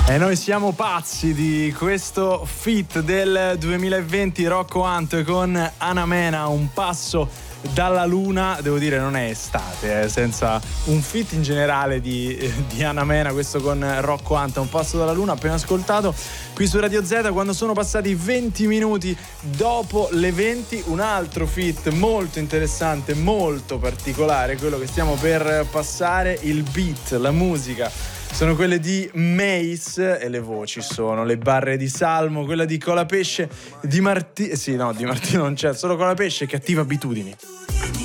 E noi siamo pazzi di questo feat del 2020, Rocco Hunt con Ana Mena, un passo dalla luna. Devo dire non è estate, senza un feat in generale di Ana Mena, questo con Rocco Hunt, un passo dalla luna, appena ascoltato qui su Radio Z, quando sono passati 20 minuti dopo le 20. Un altro feat molto interessante, molto particolare, quello che stiamo per passare. Il beat, la musica sono quelle di Mace e le voci sono le barre di Salmo, quella di Colapesce, di Martino non c'è, solo Colapesce, Cattive Abitudini.